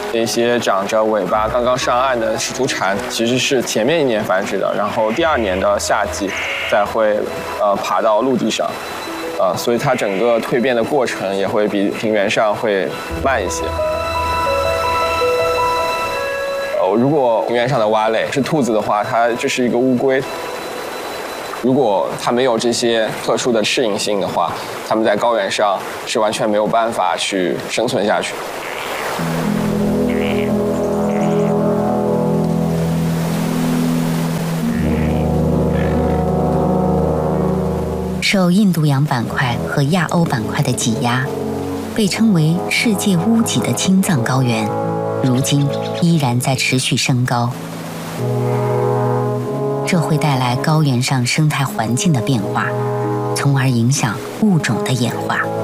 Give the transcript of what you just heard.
那些长着尾巴刚刚上岸的使徒蝉，其实是前面一年繁殖的，然后第2年的夏季再会爬到陆地上，所以它整个蜕变的过程也会比平原上会慢一些。如果平原上的蛙类是兔子的话，它就是一个乌龟。如果它没有这些特殊的适应性的话，它们在高原上是完全没有办法去生存下去。 受印度洋板块和亚欧板块的挤压，被称为世界屋脊的青藏高原，如今依然在持续升高。这会带来高原上生态环境的变化，从而影响物种的演化。